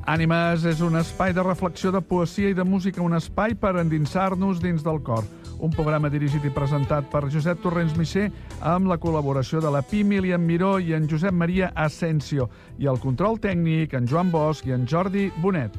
Ànimes és un espai de reflexió de poesia i de música, un espai per endinsar-nos dins del cor. Un programa dirigit i presentat per Josep Torrents Mixer amb la col·laboració de la Pi Milian Miró i en Josep Maria Asensio i el control tècnic en Joan Bosch i en Jordi Bonet.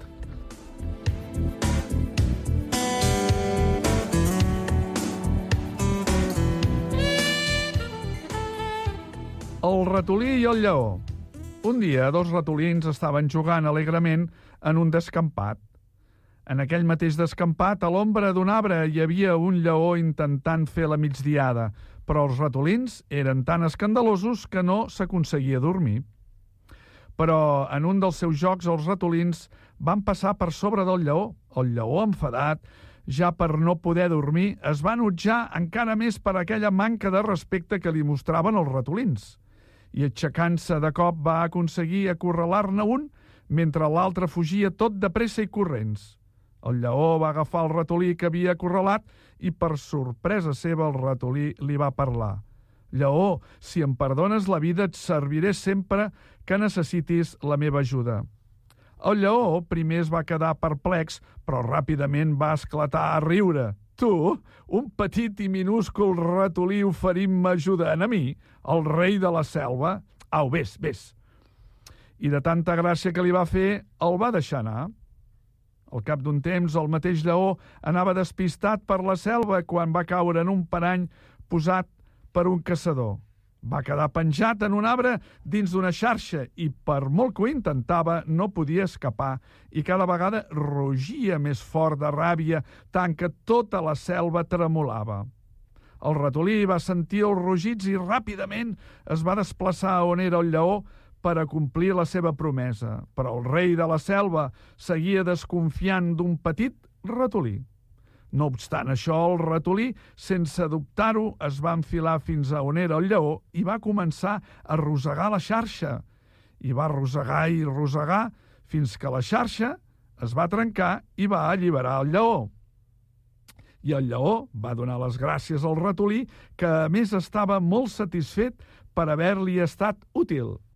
El ratolí i el lleó. Un dia, dos ratolins estaven jugant alegrement en un descampat. En aquell mateix descampat, a l'ombra d'un arbre, hi havia un lleó intentant fer la migdiada, però els ratolins eren tan escandalosos que no s'aconseguia dormir. Però en un dels seus jocs, els ratolins van passar per sobre del lleó. El lleó, enfadat, ja per no poder dormir, es va enutjar encara més per aquella manca de respecte que li mostraven els ratolins. I aixecant-se de cop va aconseguir acorralar-ne un mentre l'altre fugia tot de pressa i corrents. El lleó va agafar el ratolí que havia acorralat i per sorpresa seva el ratolí li va parlar. «Lleó, si em perdones la vida et serviré sempre que necessitis la meva ajuda». El lleó primer es va quedar perplex, però ràpidament va esclatar a riure. «Tu, un petit i minúscul ratolí oferint-me ajuda a mi, el rei de la selva? Au, vés, vés». I de tanta gràcia que li va fer, el va deixar anar. Al cap d'un temps, el mateix lleó anava despistat per la selva quan va caure en un parany posat per un caçador. Va quedar penjat en un arbre dins d'una xarxa i, per molt que ho intentava, no podia escapar i cada vegada rugia més fort de ràbia, tant que tota la selva tremolava. El ratolí va sentir els rugits i ràpidament es va desplaçar on era el lleó per acomplir la seva promesa. Però el rei de la selva seguia desconfiant d'un petit ratolí. No obstant això, el ratolí, sense dubtar-ho, es va enfilar fins a on era el lleó i va començar a rosegar la xarxa. I va rosegar i rosegar fins que la xarxa es va trencar i va alliberar el lleó. I el lleó va donar les gràcies al ratolí, que a més estava molt satisfet per haver-li estat útil.